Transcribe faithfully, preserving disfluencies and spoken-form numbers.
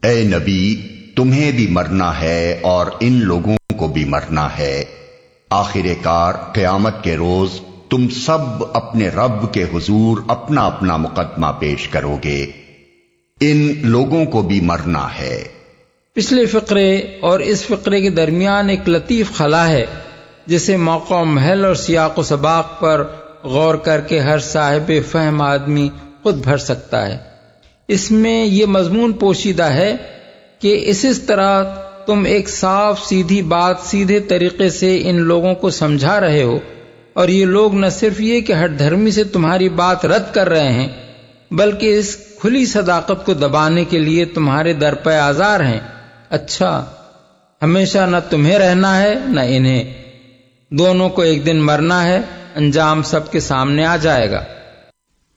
ए नबी, तुम्हें भी मरना है और इन लोगों को भी मरना है। आखिरकार क़यामत के रोज तुम सब अपने रब के हुजूर अपना अपना मुकदमा पेश करोगे। इन लोगों को भी मरना है। पिछले फ़िक्रे और इस फ़िक्रे के दरमियान एक लतीफ खला है जिसे मौका महल और सियाक व सबाक पर गौर करके हर साहिब फहम आदमी खुद भर सकता है। इसमें यह मजमून पोशीदा है कि इस इस तरह तुम एक साफ सीधी बात सीधे तरीके से इन लोगों को समझा रहे हो और ये लोग न सिर्फ ये कि हठधर्मी से तुम्हारी बात रद्द कर रहे हैं बल्कि इस खुली सदाकत को दबाने के लिए तुम्हारे दर पे आजार हैं। अच्छा, हमेशा न तुम्हें रहना है न इन्हें, दोनों को एक दिन मरना है, अंजाम सबके सामने आ जाएगा।